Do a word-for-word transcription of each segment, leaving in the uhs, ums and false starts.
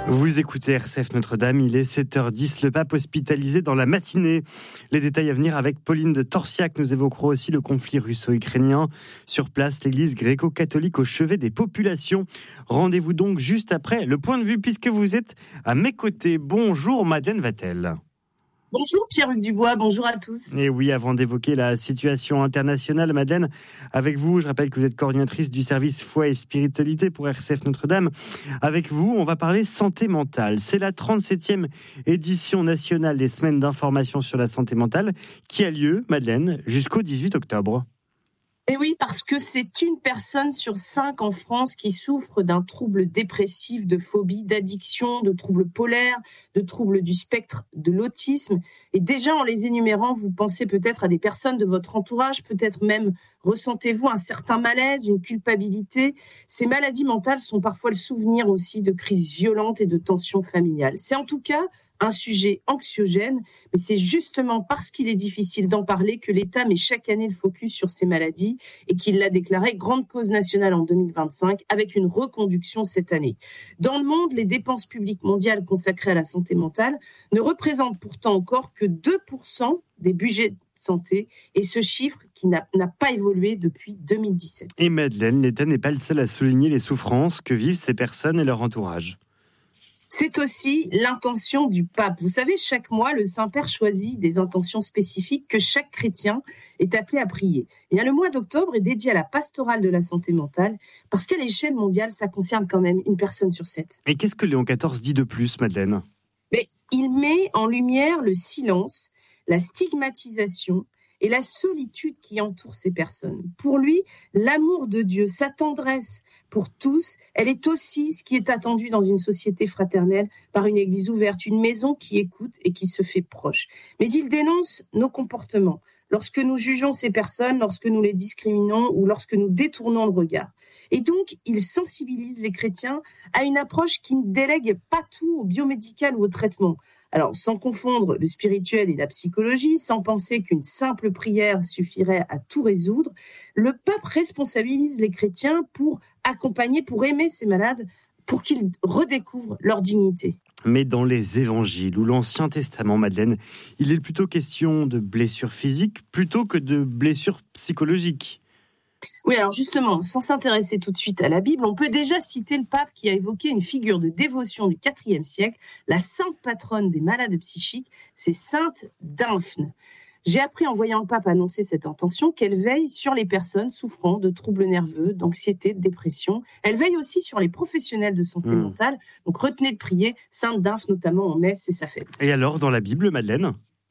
Vous écoutez R C F Notre-Dame, il est sept heures dix, le pape hospitalisé dans la matinée. Les détails à venir avec Pauline de Torsiac. Nous évoquerons aussi le conflit russo-ukrainien. Sur place, l'église gréco-catholique au chevet des populations. Rendez-vous donc juste après le point de vue puisque vous êtes à mes côtés. Bonjour Madeleine Vatel. Bonjour Pierre-Hugues Dubois, bonjour à tous. Et oui, avant d'évoquer la situation internationale, Madeleine, avec vous, je rappelle que vous êtes coordinatrice du service foi et spiritualité pour R C F Notre-Dame. Avec vous, on va parler santé mentale. C'est la trente-septième édition nationale des semaines d'information sur la santé mentale qui a lieu, Madeleine, jusqu'au dix-huit octobre. Et oui, parce que c'est une personne sur cinq en France qui souffre d'un trouble dépressif, de phobie, d'addiction, de troubles polaires, de troubles du spectre de l'autisme. Et déjà, en les énumérant, vous pensez peut-être à des personnes de votre entourage, peut-être même ressentez-vous un certain malaise, une culpabilité. Ces maladies mentales sont parfois le souvenir aussi de crises violentes et de tensions familiales. C'est en tout cas un sujet anxiogène, mais c'est justement parce qu'il est difficile d'en parler que l'État met chaque année le focus sur ces maladies et qu'il l'a déclaré grande cause nationale en deux mille vingt-cinq avec une reconduction cette année. Dans le monde, les dépenses publiques mondiales consacrées à la santé mentale ne représentent pourtant encore que deux pour cent des budgets de santé et ce chiffre qui n'a, n'a pas évolué depuis deux mille dix-sept. Et Madeleine, l'État n'est pas le seul à souligner les souffrances que vivent ces personnes et leur entourage. C'est aussi l'intention du pape. Vous savez, chaque mois, le Saint-Père choisit des intentions spécifiques que chaque chrétien est appelé à prier. Et le mois d'octobre est dédié à la pastorale de la santé mentale parce qu'à l'échelle mondiale, ça concerne quand même une personne sur sept. Et qu'est-ce que Léon quatorze dit de plus, Madeleine ? Mais il met en lumière le silence, la stigmatisation et la solitude qui entoure ces personnes. Pour lui, l'amour de Dieu, sa tendresse pour tous, elle est aussi ce qui est attendu dans une société fraternelle par une église ouverte, une maison qui écoute et qui se fait proche. Mais il dénonce nos comportements. Lorsque nous jugeons ces personnes, lorsque nous les discriminons ou lorsque nous détournons le regard. Et donc, il sensibilise les chrétiens à une approche qui ne délègue pas tout au biomédical ou au traitement. Alors, sans confondre le spirituel et la psychologie, sans penser qu'une simple prière suffirait à tout résoudre, le pape responsabilise les chrétiens pour accompagner, pour aimer ces malades, pour qu'ils redécouvrent leur dignité. Mais dans les évangiles ou l'Ancien Testament, Madeleine, il est plutôt question de blessures physiques plutôt que de blessures psychologiques. Oui, alors justement, sans s'intéresser tout de suite à la Bible, on peut déjà citer le pape qui a évoqué une figure de dévotion du quatrième siècle, la sainte patronne des malades psychiques, c'est sainte Dymphne. J'ai appris en voyant le pape annoncer cette intention qu'elle veille sur les personnes souffrant de troubles nerveux, d'anxiété, de dépression. Elle veille aussi sur les professionnels de santé mmh. mentale. Donc retenez de prier sainte Dymphne, notamment en mai, c'est sa fête. Et alors, dans la Bible, Madeleine ?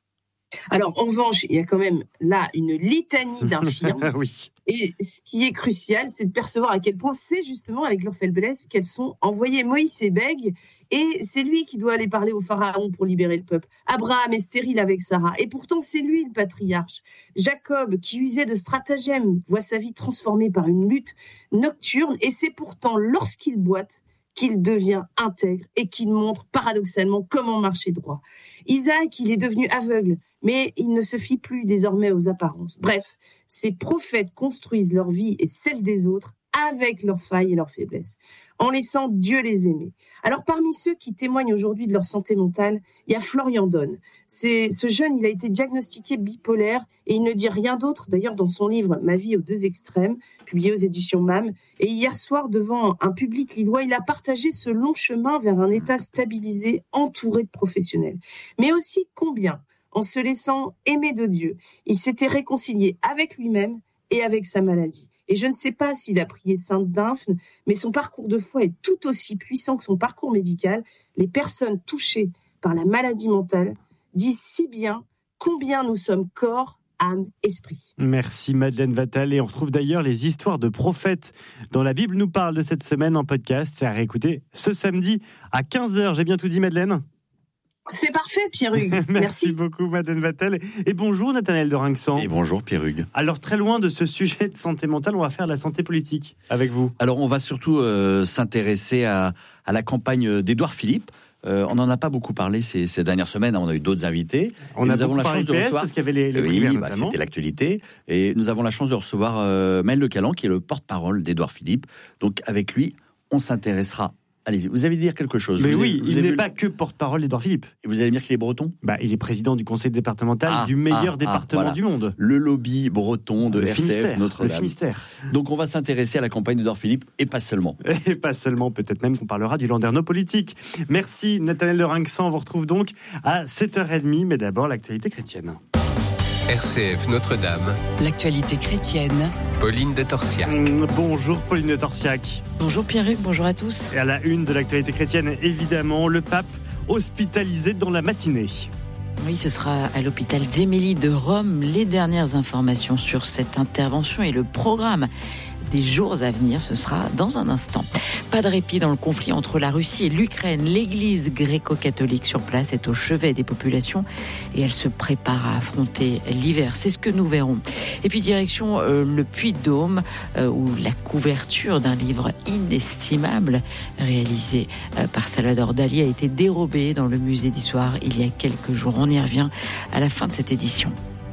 Alors, en revanche, il y a quand même là une litanie d'infirmes. Oui. Et ce qui est crucial, c'est de percevoir à quel point c'est justement avec leur faiblesse qu'elles sont envoyées. Moïse est bègue et c'est lui qui doit aller parler au pharaon pour libérer le peuple. Abraham est stérile avec Sarah et pourtant c'est lui le patriarche. Jacob, qui usait de stratagèmes, voit sa vie transformée par une lutte nocturne et c'est pourtant lorsqu'il boite qu'il devient intègre et qu'il montre paradoxalement comment marcher droit. Isaac, il est devenu aveugle, mais il ne se fie plus désormais aux apparences. Bref, ces prophètes construisent leur vie et celle des autres avec leurs failles et leurs faiblesses, en laissant Dieu les aimer. Alors parmi ceux qui témoignent aujourd'hui de leur santé mentale, il y a Florian Donne. C'est, ce jeune, il a été diagnostiqué bipolaire et il ne dit rien d'autre, d'ailleurs dans son livre « Ma vie aux deux extrêmes », publié aux éditions M A M. Et hier soir, devant un public lillois, il a partagé ce long chemin vers un état stabilisé, entouré de professionnels. Mais aussi combien, en se laissant aimer de Dieu, il s'était réconcilié avec lui-même et avec sa maladie. Et je ne sais pas s'il a prié sainte Dymphne, mais son parcours de foi est tout aussi puissant que son parcours médical. Les personnes touchées par la maladie mentale disent si bien combien nous sommes corps, âme, esprit. Merci Madeleine Vatel. Et on retrouve d'ailleurs les histoires de prophètes dont la Bible nous parle de cette semaine en podcast. C'est à réécouter ce samedi à quinze heures. J'ai bien tout dit, Madeleine ? C'est parfait, Pierre-Hugues. Merci, Merci beaucoup, Madeleine Vatel. Et bonjour, Nathanaël de Rinxan. Et bonjour, Pierre-Hugues. Alors, très loin de ce sujet de santé mentale, on va faire de la santé politique avec vous. Alors, on va surtout euh, s'intéresser à, à la campagne d'Édouard Philippe. Euh, on n'en a pas beaucoup parlé ces, ces dernières semaines. On a eu d'autres invités. On a nous avons la chance de recevoir. Parce qu'il y avait les, les oui, primaires, bah, notamment. C'était l'actualité. Et nous avons la chance de recevoir euh, Maël Le Calan, qui est le porte-parole d'Édouard Philippe. Donc, avec lui, on s'intéressera Allez-y, vous allez dire quelque chose. Mais vous oui, avez, il n'est vu... pas que porte-parole d'Édouard Philippe. Et vous allez me dire qu'il est breton ? Bah, il est président du conseil départemental ah, du meilleur ah, département ah, voilà. du monde. Le lobby breton de le R C F Finistère, Notre-Dame. Le Finistère. Donc on va s'intéresser à la campagne d'Édouard Philippe et pas seulement. Et pas seulement, peut-être même qu'on parlera du landerneau politique. Merci Nathanaël de Rinxan, on vous retrouve donc à sept heures trente, mais d'abord l'actualité chrétienne. R C F Notre-Dame. L'actualité chrétienne. Pauline de Torsiac. Bonjour Pauline de Torsiac. Bonjour Pierruc, bonjour à tous. Et à la une de l'actualité chrétienne, évidemment, le pape hospitalisé dans la matinée. Oui, ce sera à l'hôpital Gemelli de Rome. Les dernières informations sur cette intervention et le programme des jours à venir, ce sera dans un instant. Pas de répit dans le conflit entre la Russie et l'Ukraine. L'église gréco-catholique sur place est au chevet des populations et elle se prépare à affronter l'hiver. C'est ce que nous verrons. Et puis direction euh, le Puy-de-Dôme euh, où la couverture d'un livre inestimable réalisé euh, par Salvador Dali a été dérobée dans le musée d'histoire il y a quelques jours. On y revient à la fin de cette édition.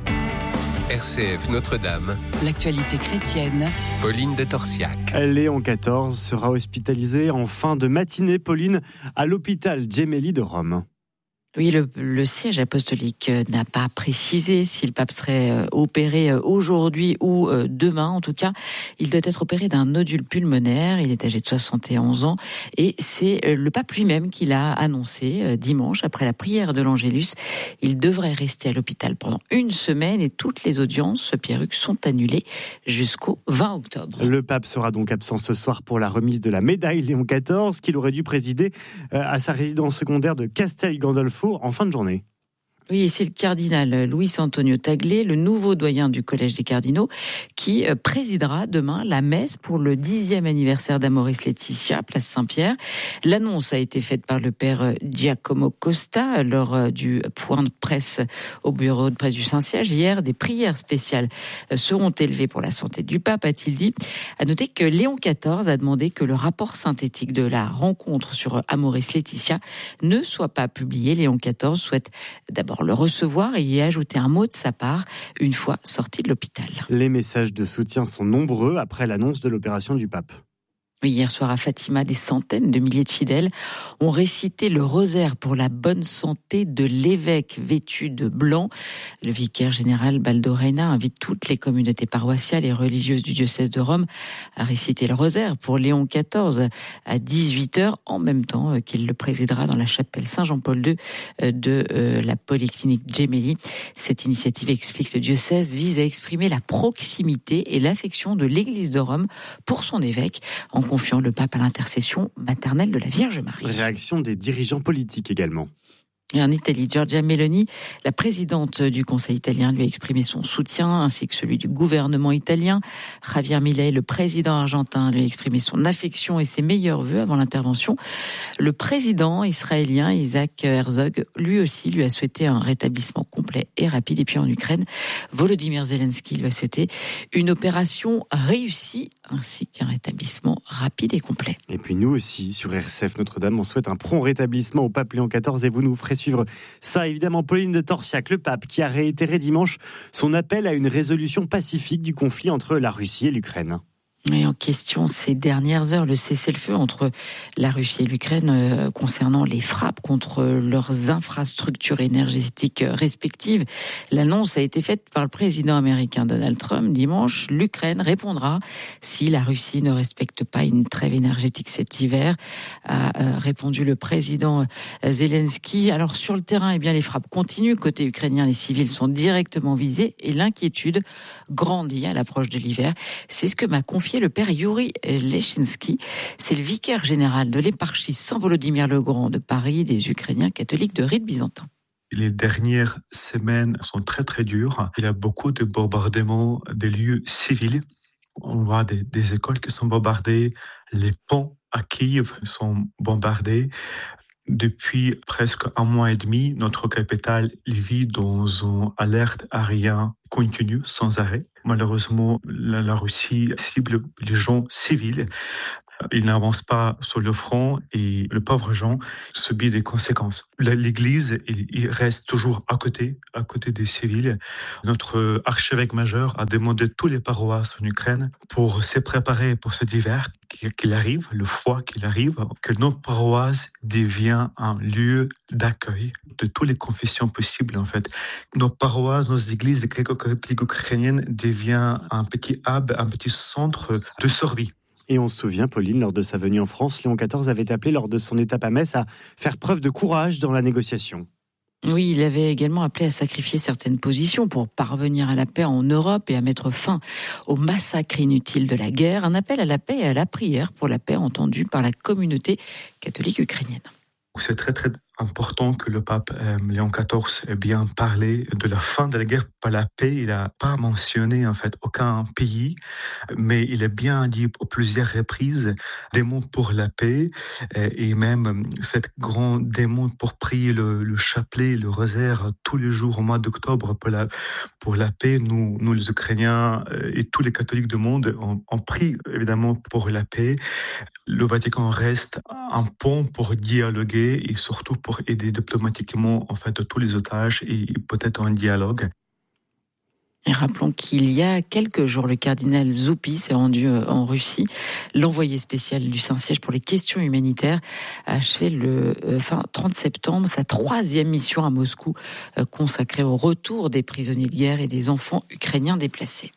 R C F Notre-Dame. L'actualité chrétienne. Pauline de Torsiac. Léon quatorze sera hospitalisé en fin de matinée, Pauline, à l'hôpital Gemelli de Rome. Oui, le, le siège apostolique n'a pas précisé si le pape serait opéré aujourd'hui ou demain. En tout cas, il doit être opéré d'un nodule pulmonaire. Il est âgé de soixante et onze ans et c'est le pape lui-même qui l'a annoncé dimanche après la prière de l'Angélus. Il devrait rester à l'hôpital pendant une semaine et toutes les audiences, Pierruc, sont annulées jusqu'au vingt octobre. Le pape sera donc absent ce soir pour la remise de la médaille Léon quatorze qu'il aurait dû présider à sa résidence secondaire de Castel Gandolfo en fin de journée. Oui, et c'est le cardinal Luis Antonio Tagle, le nouveau doyen du Collège des cardinaux, qui présidera demain la messe pour le dixième anniversaire d'Amoris Laetitia, place Saint-Pierre. L'annonce a été faite par le père Giacomo Costa lors du point de presse au bureau de presse du Saint-Siège. Hier, des prières spéciales seront élevées pour la santé du pape, a-t-il dit. À noter que Léon quatorze a demandé que le rapport synthétique de la rencontre sur Amoris Laetitia ne soit pas publié. Léon quatorze souhaite d'abord le recevoir et y ajouter un mot de sa part une fois sorti de l'hôpital. Les messages de soutien sont nombreux après l'annonce de l'opération du pape. Hier soir à Fatima, des centaines de milliers de fidèles ont récité le rosaire pour la bonne santé de l'évêque vêtu de blanc. Le vicaire général Baldo Reina invite toutes les communautés paroissiales et religieuses du diocèse de Rome à réciter le rosaire pour Léon quatorze à dix-huit heures, en même temps qu'il le présidera dans la chapelle Saint-Jean-Paul deux de la polyclinique Gemelli. Cette initiative, explique le diocèse, vise à exprimer la proximité et l'affection de l'Église de Rome pour son évêque, en confiant le pape à l'intercession maternelle de la Vierge Marie. Réaction des dirigeants politiques également. Et en Italie, Giorgia Meloni, la présidente du Conseil italien, lui a exprimé son soutien, ainsi que celui du gouvernement italien. Javier Milei, le président argentin, lui a exprimé son affection et ses meilleurs vœux avant l'intervention. Le président israélien, Isaac Herzog, lui aussi, lui a souhaité un rétablissement complet et rapide. Et puis en Ukraine, Volodymyr Zelensky lui a souhaité une opération réussie, ainsi qu'un rétablissement rapide et complet. Et puis nous aussi, sur R C F Notre-Dame, on souhaite un prompt rétablissement au pape Léon quatorze et vous nous ferez suivre ça, évidemment. Pauline de Torsiac, le pape qui a réitéré dimanche son appel à une résolution pacifique du conflit entre la Russie et l'Ukraine. Et en question ces dernières heures, le cessez-le-feu entre la Russie et l'Ukraine euh, concernant les frappes contre leurs infrastructures énergétiques respectives. L'annonce a été faite par le président américain Donald Trump dimanche. L'Ukraine répondra si la Russie ne respecte pas une trêve énergétique cet hiver, a euh, répondu le président Zelensky. Alors sur le terrain, eh bien les frappes continuent. Côté ukrainien, les civils sont directement visés et l'inquiétude grandit à l'approche de l'hiver. C'est ce que m'a confié le père Yuri Lechinsky, c'est le vicaire général de l'éparchie Saint-Volodymyr le Grand de Paris des Ukrainiens catholiques de rite byzantin. Les dernières semaines sont très très dures. Il y a beaucoup de bombardements des lieux civils. On voit des, des écoles qui sont bombardées, les ponts à Kiev sont bombardés. Depuis presque un mois et demi, notre capitale vit dans une alerte aérienne continue, sans arrêt. Malheureusement, la, la Russie cible les gens civils. Il n'avance pas sur le front et le pauvre Jean subit des conséquences. L'Église, il reste toujours à côté, à côté des civils. Notre archevêque majeur a demandé à tous les paroisses en Ukraine pour se préparer pour cet hiver qu'il arrive, le froid qu'il arrive, que nos paroisses deviennent un lieu d'accueil de toutes les confessions possibles en fait. Nos paroisses, nos églises gréco-catholiques ukrainiennes deviennent un petit hub, un petit centre de survie. Et on se souvient, Pauline, lors de sa venue en France, Léon quatorze avait appelé lors de son étape à Metz à faire preuve de courage dans la négociation. Oui, il avait également appelé à sacrifier certaines positions pour parvenir à la paix en Europe et à mettre fin au massacre inutile de la guerre. Un appel à la paix et à la prière pour la paix entendu par la communauté catholique ukrainienne. C'est très très important que le pape euh, Léon quatorze ait bien parlé de la fin de la guerre, pas la paix. Il n'a pas mentionné en fait aucun pays, mais il a bien dit à plusieurs reprises des mots pour la paix euh, et même cette grande démon pour prier le, le chapelet, le rosaire tous les jours au mois d'octobre pour la pour la paix. Nous, nous les Ukrainiens euh, et tous les catholiques du monde, on, on prie évidemment pour la paix. Le Vatican reste un pont pour dialoguer et surtout pour aider diplomatiquement en fait tous les otages et peut-être un dialogue. Et rappelons qu'il y a quelques jours, le cardinal Zuppi s'est rendu en Russie. L'envoyé spécial du Saint-Siège pour les questions humanitaires a achevé le fin trente septembre sa troisième mission à Moscou, consacrée au retour des prisonniers de guerre et des enfants ukrainiens déplacés.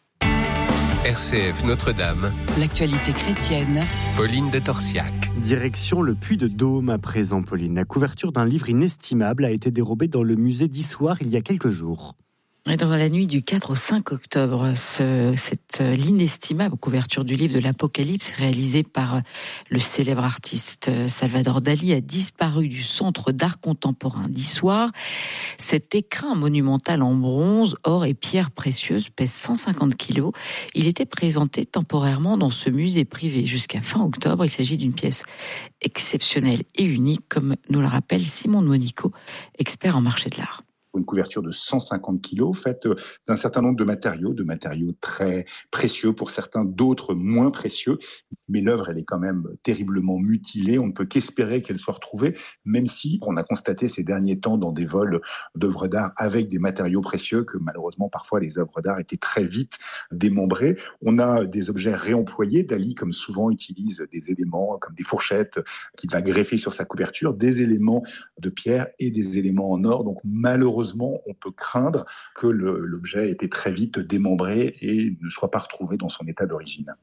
R C F Notre-Dame. L'actualité chrétienne. Pauline de Torsiac. Direction le Puy de Dôme à présent, Pauline. La couverture d'un livre inestimable a été dérobée dans le musée d'Issoire il y a quelques jours. Et dans la nuit du quatre au cinq octobre, ce, cette, l'inestimable couverture du livre de l'Apocalypse réalisée par le célèbre artiste Salvador Dali a disparu du centre d'art contemporain d'Issoire. Cet écrin monumental en bronze, or et pierres précieuses pèse cent cinquante kilos. Il était présenté temporairement dans ce musée privé jusqu'à fin octobre. Il s'agit d'une pièce exceptionnelle et unique, comme nous le rappelle Simon de Monico, expert en marché de l'art. Une couverture de cent cinquante kilos faite d'un certain nombre de matériaux, de matériaux très précieux pour certains, d'autres moins précieux. Mais l'œuvre, elle est quand même terriblement mutilée. On ne peut qu'espérer qu'elle soit retrouvée, même si on a constaté ces derniers temps dans des vols d'œuvres d'art avec des matériaux précieux que malheureusement parfois les œuvres d'art étaient très vite démembrées. On a des objets réemployés. Dali, comme souvent, utilise des éléments comme des fourchettes qu'il va greffer sur sa couverture, des éléments de pierre et des éléments en or. Donc malheureusement, on peut craindre que le, l'objet ait été très vite démembré et ne soit pas retrouvé dans son état d'origine.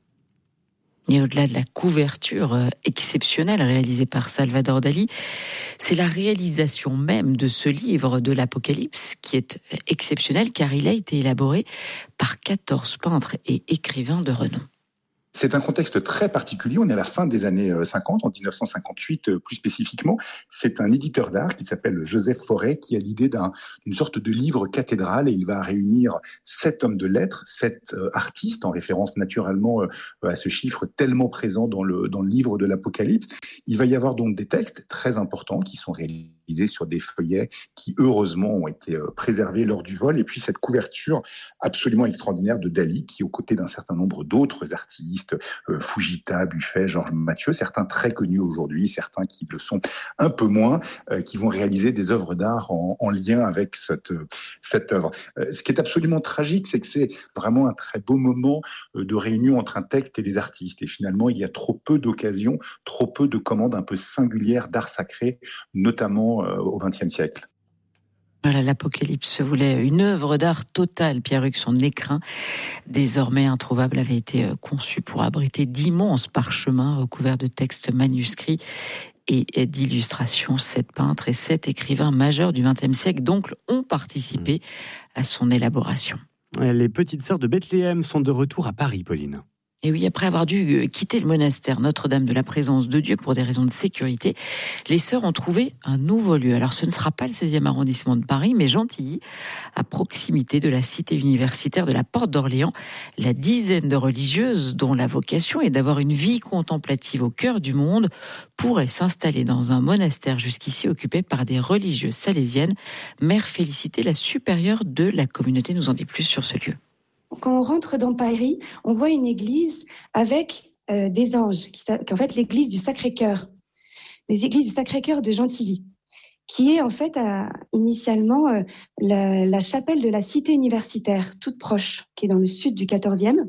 Et au-delà de la couverture exceptionnelle réalisée par Salvador Dali, c'est la réalisation même de ce livre de l'Apocalypse qui est exceptionnelle car il a été élaboré par quatorze peintres et écrivains de renom. C'est un contexte très particulier. On est à la fin des années cinquante, en dix-neuf cent cinquante-huit plus spécifiquement. C'est un éditeur d'art qui s'appelle Joseph Fauré qui a l'idée d'un, d'une sorte de livre cathédrale et il va réunir sept hommes de lettres, sept euh, artistes, en référence naturellement euh, à ce chiffre tellement présent dans le, dans le livre de l'Apocalypse. Il va y avoir donc des textes très importants qui sont réalisés sur des feuillets qui heureusement ont été euh, préservés lors du vol et puis cette couverture absolument extraordinaire de Dali qui, aux côtés d'un certain nombre d'autres artistes, Euh, Fujita, Buffet, Georges Mathieu, certains très connus aujourd'hui, certains qui le sont un peu moins, euh, qui vont réaliser des œuvres d'art en, en lien avec cette, cette œuvre. Euh, ce qui est absolument tragique, c'est que c'est vraiment un très beau moment euh, de réunion entre un texte et les artistes. Et finalement, il y a trop peu d'occasions, trop peu de commandes un peu singulières d'art sacré, notamment euh, au vingtième siècle. Voilà, l'Apocalypse voulait une œuvre d'art totale. Pierre-Hugues, son écrin, désormais introuvable, avait été conçu pour abriter d'immenses parchemins recouverts de textes manuscrits et d'illustrations. Sept peintres et sept écrivains majeurs du vingtième siècle, donc, ont participé à son élaboration. Les petites sœurs de Bethléem sont de retour à Paris, Pauline. Et oui, après avoir dû quitter le monastère Notre-Dame de la Présence de Dieu pour des raisons de sécurité, les sœurs ont trouvé un nouveau lieu. Alors ce ne sera pas le seizième arrondissement de Paris, mais Gentilly, à proximité de la cité universitaire de la Porte d'Orléans. La dizaine de religieuses, dont la vocation est d'avoir une vie contemplative au cœur du monde, pourraient s'installer dans un monastère jusqu'ici occupé par des religieuses salésiennes. Mère Félicité, la supérieure de la communauté, nous en dit plus sur ce lieu. Quand on rentre dans Paris, on voit une église avec euh, des Anges, qui, qui est en fait l'église du Sacré-Cœur, les églises du Sacré-Cœur de Gentilly, qui est en fait à, initialement euh, la, la chapelle de la cité universitaire, toute proche, qui est dans le sud du quatorzième.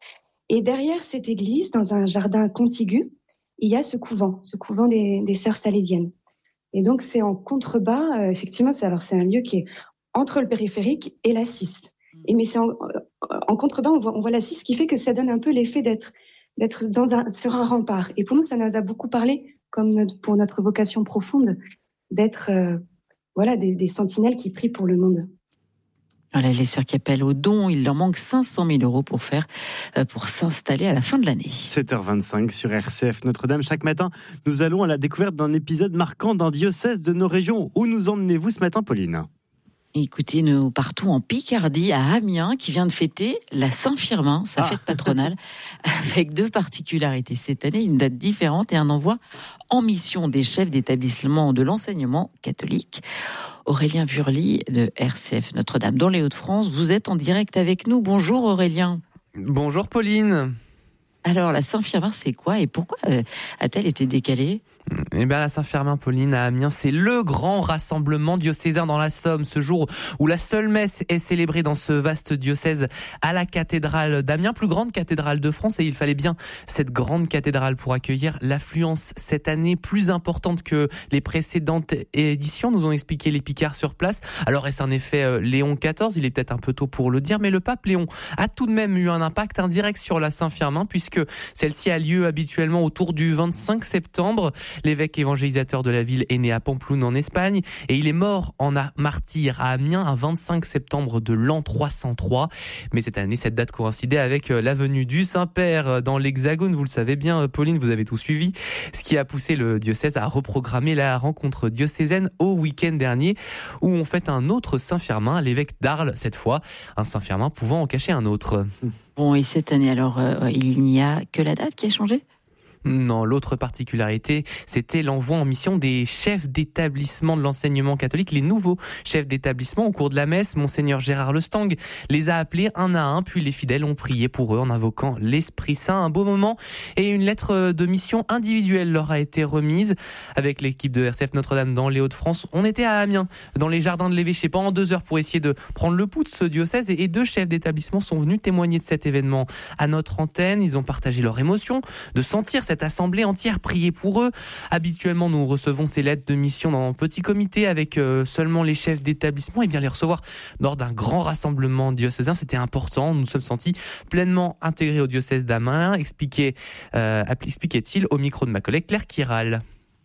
Et derrière cette église, dans un jardin contigu, il y a ce couvent, ce couvent des, des sœurs salésiennes. Et donc c'est en contrebas, euh, effectivement, c'est, alors c'est un lieu qui est entre le périphérique et la Cisse. Et mais c'est en, en contrebas, on voit, on voit la Cisse, ce qui fait que ça donne un peu l'effet d'être, d'être dans un, sur un rempart. Et pour nous, ça nous a beaucoup parlé, comme notre, pour notre vocation profonde, d'être euh, voilà, des, des sentinelles qui prient pour le monde. Voilà, les sœurs qui appellent au don, il leur manque cinq cent mille euros pour faire, euh, pour s'installer à la fin de l'année. sept heures vingt-cinq sur R C F Notre-Dame. Chaque matin, nous allons à la découverte d'un épisode marquant d'un diocèse de nos régions. Où nous emmenez-vous ce matin, Pauline ? Écoutez, nous partons en Picardie, à Amiens, qui vient de fêter la Saint-Firmin, sa ah. fête patronale, avec deux particularités. Cette année, une date différente et un envoi en mission des chefs d'établissement de l'enseignement catholique. Aurélien Vurly de R C F Notre-Dame dans les Hauts-de-France, vous êtes en direct avec nous. Bonjour Aurélien. Bonjour Pauline. Alors la Saint-Firmin, c'est quoi et pourquoi a-t-elle été décalée ? Eh bien, la Saint-Firmin, Pauline, à Amiens, c'est le grand rassemblement diocésain dans la Somme, ce jour où la seule messe est célébrée dans ce vaste diocèse à la cathédrale d'Amiens, plus grande cathédrale de France, et il fallait bien cette grande cathédrale pour accueillir l'affluence cette année plus importante que les précédentes éditions, nous ont expliqué les Picards sur place. Alors, est-ce un effet Léon quatorze ? Il est peut-être un peu tôt pour le dire, mais le pape Léon a tout de même eu un impact indirect sur la Saint-Firmin, puisque celle-ci a lieu habituellement autour du vingt-cinq septembre. L'évêque évangélisateur de la ville est né à Pampelune en Espagne et il est mort en martyr à Amiens un vingt-cinq septembre de l'an trois cent trois. Mais cette année, cette date coïncidait avec la venue du Saint-Père dans l'Hexagone. Vous le savez bien, Pauline, vous avez tout suivi. Ce qui a poussé le diocèse à reprogrammer la rencontre diocésaine au week-end dernier où on fête un autre Saint-Firmin, l'évêque d'Arles cette fois. Un Saint-Firmin pouvant en cacher un autre. Bon, et cette année, alors, euh, il n'y a que la date qui a changé ? Non, l'autre particularité, c'était l'envoi en mission des chefs d'établissement de l'enseignement catholique. Les nouveaux chefs d'établissement, au cours de la messe, Monseigneur Gérard Lestang les a appelés un à un, puis les fidèles ont prié pour eux en invoquant l'Esprit Saint. Un beau moment et une lettre de mission individuelle leur a été remise. Avec l'équipe de R C F Notre-Dame dans les Hauts-de-France, on était à Amiens, dans les jardins de l'évêché, pendant deux heures pour essayer de prendre le pouls de ce diocèse et deux chefs d'établissement sont venus témoigner de cet événement à notre antenne. Ils ont partagé leur émotion de sentir cette cette assemblée entière prier pour eux. Habituellement, nous recevons ces lettres de mission dans un petit comité avec euh, seulement les chefs d'établissement. Et bien les recevoir lors d'un grand rassemblement diocésain, c'était important. Nous nous sommes sentis pleinement intégrés au diocèse d'Amiens, expliquait, euh, expliquait-il au micro de ma collègue Claire Kiral.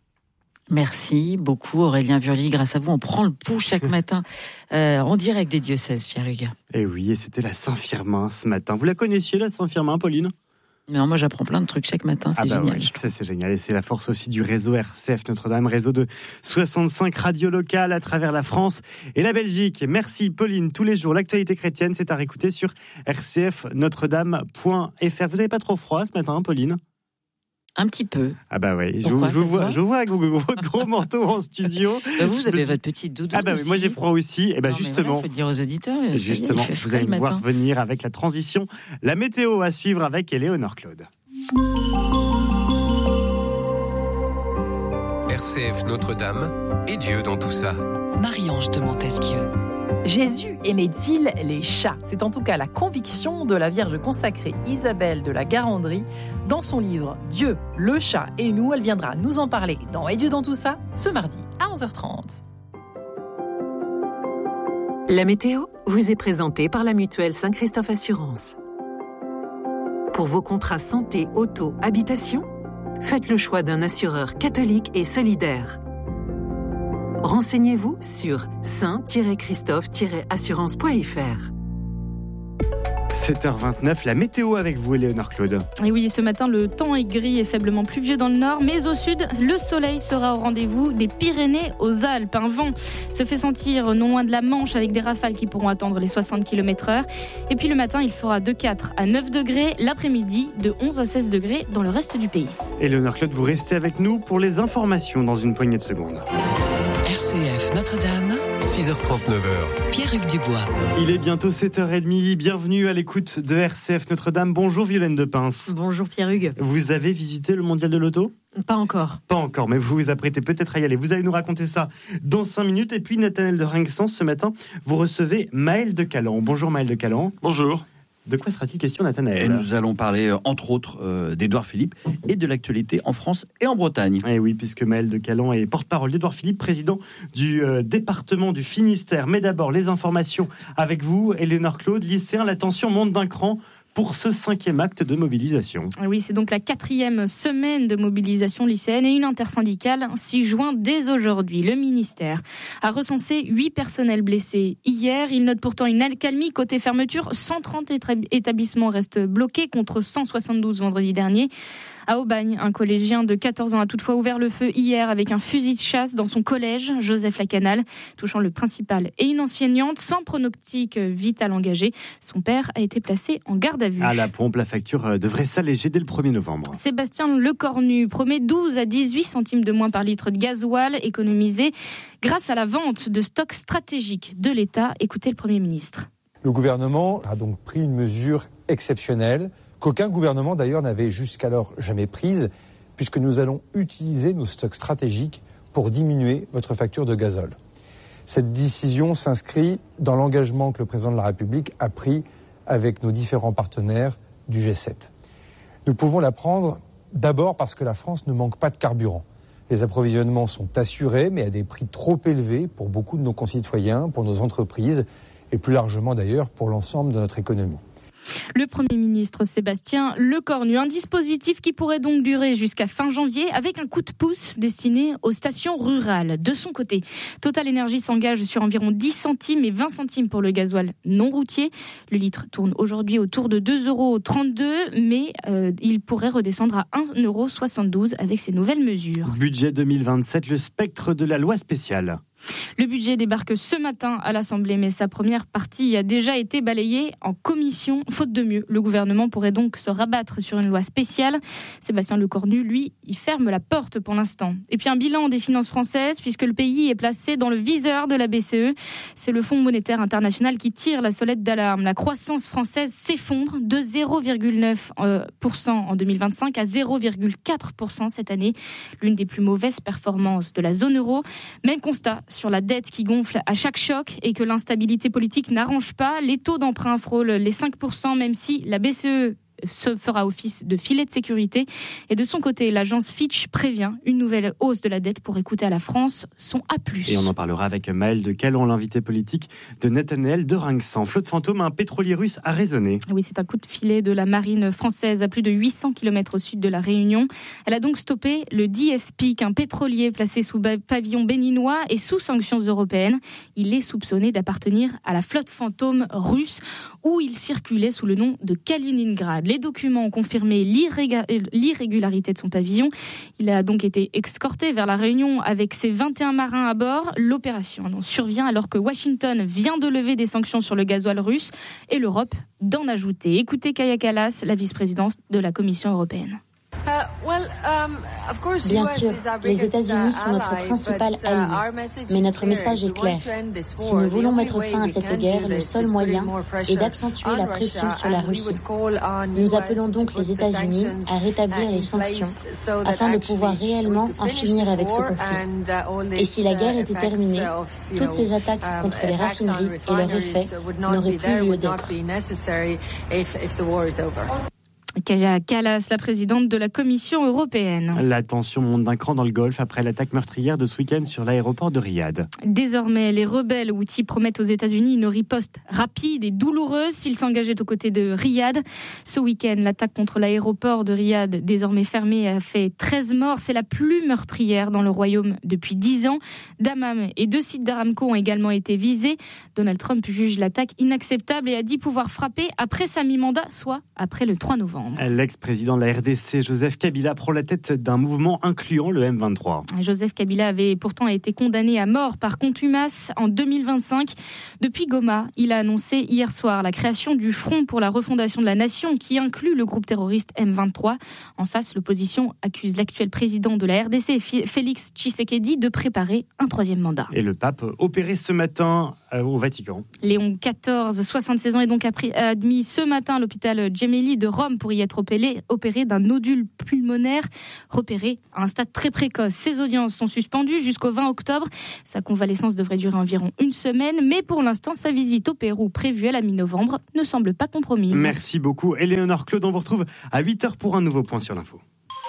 Merci beaucoup Aurélien Vurly. Grâce à vous, on prend le pouls chaque matin euh, en direct des diocèses, Pierre Hugues. Et oui, et c'était la Saint-Firmin ce matin. Vous la connaissiez, la Saint-Firmin, Pauline ? Non, moi j'apprends plein de trucs chaque matin, c'est ah bah génial. Ouais, ça c'est génial et c'est la force aussi du réseau R C F Notre-Dame, réseau de soixante-cinq radios locales à travers la France et la Belgique. Merci Pauline, tous les jours l'actualité chrétienne c'est à réécouter sur r c f notre dame point f r. Vous n'avez pas trop froid ce matin, Pauline ? Un petit peu. Ah bah oui, je, je, vous vois, je vous vois avec votre gros manteau en studio. Bah vous, vous avez votre petite doudoune. Ah bah oui, moi j'ai froid aussi. Et bah non, justement, il voilà, faut dire aux auditeurs. Justement, y est, vous allez me voir venir avec la transition. La météo à suivre avec Éléonore Claude. R C F Notre-Dame et Dieu dans tout ça. Marie-Ange de Montesquieu. Jésus aimait-il les chats ? C'est en tout cas la conviction de la Vierge consacrée Isabelle de la Garandrie dans son livre « Dieu, le chat et nous ». Elle viendra nous en parler dans « Et Dieu dans tout ça » ce mardi à onze heures trente. La météo vous est présentée par la mutuelle Saint-Christophe Assurance. Pour vos contrats santé, auto, habitation, faites le choix d'un assureur catholique et solidaire. Renseignez-vous sur saint christophe assurance point f r. sept heures vingt-neuf, la météo avec vous, Éléonore Claude. Et oui, ce matin, le temps est gris et faiblement pluvieux dans le nord, mais au sud, le soleil sera au rendez-vous des Pyrénées aux Alpes. Un vent se fait sentir non loin de la Manche avec des rafales qui pourront atteindre les soixante kilomètres heure. Et puis le matin, il fera de quatre à neuf degrés, l'après-midi de onze à seize degrés dans le reste du pays. Éléonore Claude, vous restez avec nous pour les informations dans une poignée de secondes. R C F Notre-Dame, six heures trente, neuf heures. Pierre-Hugues Dubois. Il est bientôt sept heures trente. Bienvenue à l'écoute de R C F Notre-Dame. Bonjour Violaine Depince. Bonjour Pierre-Hugues. Vous avez visité le mondial de l'auto ? Pas encore. Pas encore, mais vous vous apprêtez peut-être à y aller. Vous allez nous raconter ça dans cinq minutes. Et puis, Nathanaël de Rinxan, ce matin, vous recevez Maël de Calan. Bonjour Maël de Calan. Bonjour. De quoi sera-t-il question, Nathanaël ? Et nous allons parler, entre autres, euh, d'Édouard Philippe et de l'actualité en France et en Bretagne. Et oui, puisque Maël de Calan est porte-parole d'Édouard Philippe, président du euh, département du Finistère. Mais d'abord, les informations avec vous, Éléonore Claude, lycéen. La tension monte d'un cran pour ce cinquième acte de mobilisation. Oui, c'est donc la quatrième semaine de mobilisation lycéenne et une intersyndicale s'y joint dès aujourd'hui. Le ministère a recensé huit personnels blessés hier. Il note pourtant une accalmie côté fermeture. cent trente établissements restent bloqués contre cent soixante-douze vendredi dernier. À Aubagne, un collégien de quatorze ans a toutefois ouvert le feu hier avec un fusil de chasse dans son collège, Joseph Lacanal, touchant le principal et une enseignante sans pronostic vital engagé. Son père a été placé en garde à vue. À la pompe, la facture devrait s'alléger dès le premier novembre. Sébastien Lecornu promet douze à dix-huit centimes de moins par litre de gasoil économisé grâce à la vente de stocks stratégiques de l'État. Écoutez le Premier ministre. Le gouvernement a donc pris une mesure exceptionnelle qu'aucun gouvernement d'ailleurs n'avait jusqu'alors jamais prise, puisque nous allons utiliser nos stocks stratégiques pour diminuer votre facture de gazole. Cette décision s'inscrit dans l'engagement que le président de la République a pris avec nos différents partenaires du G sept. Nous pouvons la prendre d'abord parce que la France ne manque pas de carburant. Les approvisionnements sont assurés, mais à des prix trop élevés pour beaucoup de nos concitoyens, pour nos entreprises et plus largement d'ailleurs pour l'ensemble de notre économie. Le Premier ministre Sébastien Lecornu, un dispositif qui pourrait donc durer jusqu'à fin janvier avec un coup de pouce destiné aux stations rurales. De son côté, Total Energy s'engage sur environ dix centimes et vingt centimes pour le gasoil non routier. Le litre tourne aujourd'hui autour de deux euros trente-deux, mais euh, il pourrait redescendre à un euro soixante-douze avec ces nouvelles mesures. Budget deux mille vingt-sept, le spectre de la loi spéciale. Le budget débarque ce matin à l'Assemblée, mais sa première partie a déjà été balayée en commission. Faute de mieux, le gouvernement pourrait donc se rabattre sur une loi spéciale. Sébastien Lecornu, lui, il ferme la porte pour l'instant. Et puis un bilan des finances françaises, puisque le pays est placé dans le viseur de la B C E. C'est le Fonds monétaire international qui tire la sonnette d'alarme. La croissance française s'effondre de zéro virgule neuf pour cent en deux mille vingt-cinq à zéro virgule quatre pour cent cette année. L'une des plus mauvaises performances de la zone euro. Même constat sur la dette qui gonfle à chaque choc et que l'instabilité politique n'arrange pas. Les taux d'emprunt frôlent les cinq pour cent, même si la B C E se fera office de filet de sécurité. Et de son côté, l'agence Fitch prévient une nouvelle hausse de la dette pour écouter à la France son A plus. Et on en parlera avec Maël de Calan, l'invité politique de Nathanaël de Rinxan. Flotte fantôme, un pétrolier russe a résonné. Oui, c'est un coup de filet de la marine française à plus de huit cents kilomètres au sud de la Réunion. Elle a donc stoppé le D F Peak, un pétrolier placé sous pavillon béninois et sous sanctions européennes. Il est soupçonné d'appartenir à la flotte fantôme russe où il circulait sous le nom de Kaliningrad. Les documents ont confirmé l'irréga- l'irrégularité de son pavillon. Il a donc été escorté vers la Réunion avec ses vingt et un marins à bord. L'opération survient alors que Washington vient de lever des sanctions sur le gasoil russe et l'Europe d'en ajouter. Écoutez Kaja Kallas, la vice-présidente de la Commission européenne. Bien sûr, les États-Unis sont notre principal allié, mais notre message est clair. Si nous voulons mettre fin à cette guerre, le seul moyen est d'accentuer la pression sur la Russie. Nous appelons donc les États-Unis à rétablir les sanctions afin de pouvoir réellement en finir avec ce conflit. Et si la guerre était terminée, toutes ces attaques contre les raffineries et leurs effets n'auraient plus lieu d'être. Kaja Kallas, la présidente de la Commission européenne. La tension monte d'un cran dans le Golfe après l'attaque meurtrière de ce week-end sur l'aéroport de Riyad. Désormais, les rebelles houthis promettent aux États-Unis une riposte rapide et douloureuse s'ils s'engageaient aux côtés de Riyad. Ce week-end, l'attaque contre l'aéroport de Riyad, désormais fermé, a fait treize morts. C'est la plus meurtrière dans le royaume depuis dix ans. Dammam et deux sites d'Aramco ont également été visés. Donald Trump juge l'attaque inacceptable et a dit pouvoir frapper après sa mi-mandat, soit après le trois novembre. novembre. L'ex-président de la R D C, Joseph Kabila, prend la tête d'un mouvement incluant le M vingt-trois. Joseph Kabila avait pourtant été condamné à mort par contumace en deux mille vingt-cinq. Depuis Goma, il a annoncé hier soir la création du Front pour la refondation de la nation qui inclut le groupe terroriste M vingt-trois. En face, l'opposition accuse l'actuel président de la R D C, Félix Tshisekedi, de préparer un troisième mandat. Et le pape opéré ce matin euh, au Vatican. Léon quatorze, soixante-seize ans, est donc admis ce matin à l'hôpital Gemelli de Rome pour y être opéré, opéré d'un nodule pulmonaire repéré à un stade très précoce. Ses audiences sont suspendues jusqu'au vingt octobre. Sa convalescence devrait durer environ une semaine, mais pour l'instant, sa visite au Pérou prévue à la mi-novembre ne semble pas compromise. Merci beaucoup. Éléonore Claude, on vous retrouve à huit heures pour un nouveau point sur l'info.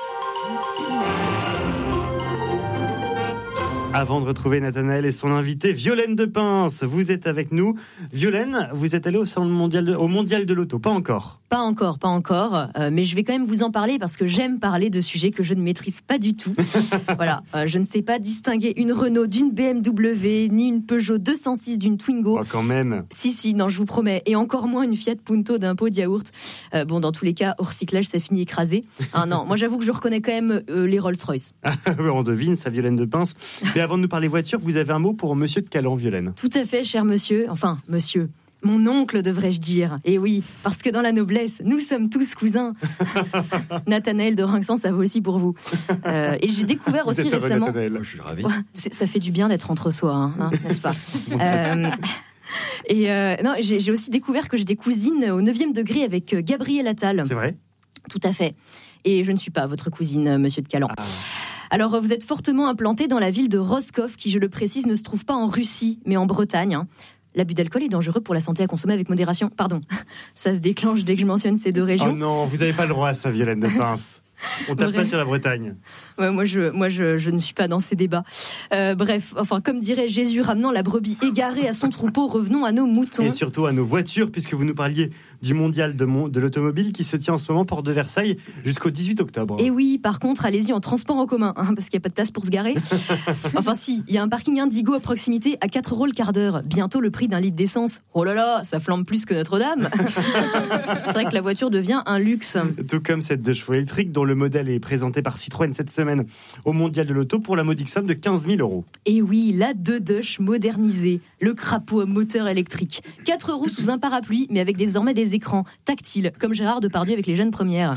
Avant de retrouver Nathanaël et son invité, Violaine Depince, vous êtes avec nous. Violaine, vous êtes allée au salon mondial de, au mondial de l'auto, pas encore. Pas encore, pas encore, euh, mais je vais quand même vous en parler parce que j'aime parler de sujets que je ne maîtrise pas du tout. Voilà, euh, je ne sais pas distinguer une Renault d'une B M W, ni une Peugeot deux cent six d'une Twingo. Oh, quand même. Si, si, non, je vous promets. Et encore moins une Fiat Punto d'un pot de yaourt. Euh, bon, dans tous les cas, au recyclage, ça finit écrasé. Ah non, moi j'avoue que je reconnais quand même euh, les Rolls-Royce. On devine, ça, Violaine Depince. Mais avant de nous parler voiture, vous avez un mot pour Monsieur de Calan, Violaine. Tout à fait, cher monsieur. Enfin, monsieur. Mon oncle, devrais-je dire. Et oui, parce que dans la noblesse, nous sommes tous cousins. Nathanaël de Rinxan, ça vaut aussi pour vous. Euh, et j'ai découvert vous aussi êtes récemment... Nathanaël. Je suis ravi. Ouais, ça fait du bien d'être entre soi, hein, hein, n'est-ce pas euh, Et euh, non, j'ai, j'ai aussi découvert que j'ai des cousines au neuvième degré avec Gabriel Attal. C'est vrai ? Tout à fait. Et je ne suis pas votre cousine, monsieur de Calan. Ah. Alors, vous êtes fortement implanté dans la ville de Roscoff, qui, je le précise, ne se trouve pas en Russie, mais en Bretagne. Hein. L'abus d'alcool est dangereux pour la santé, à consommer avec modération. Pardon, ça se déclenche dès que je mentionne ces deux régions. Oh non, vous n'avez pas le droit à ça, Violaine Depince. On tape pas sur la Bretagne. Ouais, moi, je, moi je, je ne suis pas dans ces débats. Euh, bref, enfin, comme dirait Jésus, ramenant la brebis égarée à son troupeau, revenons à nos moutons. Et surtout à nos voitures, puisque vous nous parliez du mondial de, mon, de l'automobile qui se tient en ce moment porte de Versailles jusqu'au dix-huit octobre. Et oui, par contre, allez-y en transport en commun, hein, parce qu'il n'y a pas de place pour se garer. Enfin si, il y a un parking Indigo à proximité à quatre euros le quart d'heure. Bientôt le prix d'un litre d'essence. Oh là là, ça flambe plus que Notre-Dame. C'est vrai que la voiture devient un luxe. Tout comme cette deux chevaux électrique dont le modèle est présenté par Citroën cette semaine au mondial de l'auto pour la modique somme de quinze mille euros. Et oui, la deux Dush modernisée, le crapaud à moteur électrique. Quatre roues sous un parapluie, mais avec désormais des écrans tactiles, comme Gérard Depardieu avec les jeunes premières.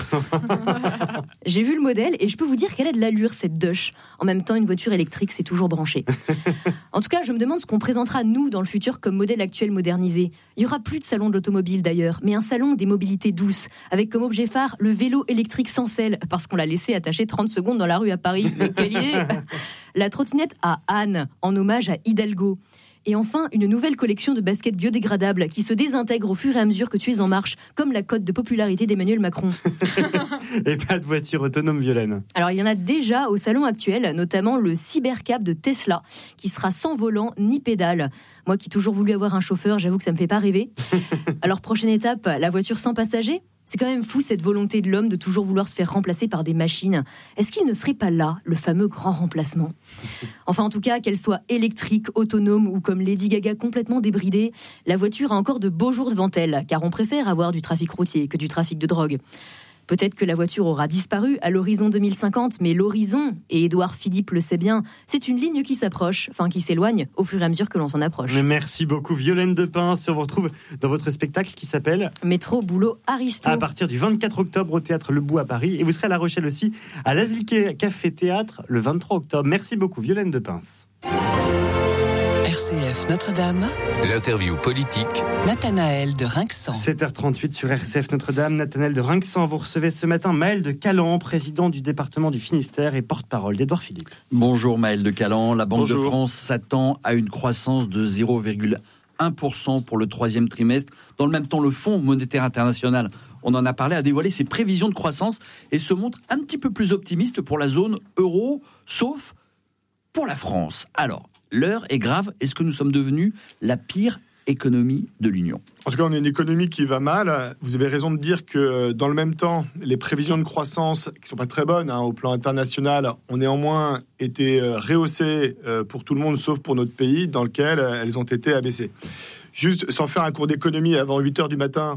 J'ai vu le modèle et je peux vous dire qu'elle a de l'allure, cette Dush. En même temps, une voiture électrique, c'est toujours branché. En tout cas, je me demande ce qu'on présentera, nous, dans le futur, comme modèle actuel modernisé. Il n'y aura plus de salon de l'automobile, d'ailleurs, mais un salon des mobilités douces, avec comme objet phare le vélo électrique sans selle, parce qu'on l'a laissé attaché trente secondes dans la rue à Paris. Mais quelle idée! La trottinette à Anne, en hommage à Hidalgo. Et enfin, une nouvelle collection de baskets biodégradables qui se désintègrent au fur et à mesure que tu es en marche, comme la cote de popularité d'Emmanuel Macron. Et pas de voiture autonome, Violaine. Alors, il y en a déjà au salon actuel, notamment le Cybercab de Tesla, qui sera sans volant ni pédale. Moi qui ai toujours voulu avoir un chauffeur, j'avoue que ça me fait pas rêver. Alors, prochaine étape, la voiture sans passager. C'est quand même fou cette volonté de l'homme de toujours vouloir se faire remplacer par des machines. Est-ce qu'il ne serait pas là, le fameux grand remplacement ? Enfin, en tout cas, qu'elle soit électrique, autonome ou comme Lady Gaga complètement débridée, la voiture a encore de beaux jours devant elle, car on préfère avoir du trafic routier que du trafic de drogue. Peut-être que la voiture aura disparu à l'horizon deux mille cinquante, mais l'horizon, et Édouard Philippe le sait bien, c'est une ligne qui s'approche, enfin qui s'éloigne au fur et à mesure que l'on s'en approche. Mais merci beaucoup Violaine Depince. On vous retrouve dans votre spectacle qui s'appelle Métro Boulot Aristo. À partir du vingt-quatre octobre au Théâtre Le Bout à Paris. Et vous serez à La Rochelle aussi, à l'Asile Café Théâtre le vingt-trois octobre. Merci beaucoup Violaine Depince. R C F Notre-Dame. L'interview politique. Nathanaël de Rinxan. sept heures trente-huit sur R C F Notre-Dame. Nathanaël de Rinxan, vous recevez ce matin Maël de Calan, président du département du Finistère et porte-parole d'Édouard Philippe. Bonjour Maël de Calan. La Banque Bonjour. de France s'attend à une croissance de zéro virgule un pour cent pour le troisième trimestre. Dans le même temps, le Fonds monétaire international, on en a parlé, a dévoilé ses prévisions de croissance et se montre un petit peu plus optimiste pour la zone euro, sauf pour la France. Alors, l'heure est grave. Est-ce que nous sommes devenus la pire économie de l'Union ? En tout cas, on est une économie qui va mal. Vous avez raison de dire que dans le même temps, les prévisions de croissance, qui ne sont pas très bonnes hein, au plan international, ont néanmoins été rehaussées pour tout le monde, sauf pour notre pays, dans lequel elles ont été abaissées. Juste, sans faire un cours d'économie avant huit heures du matin,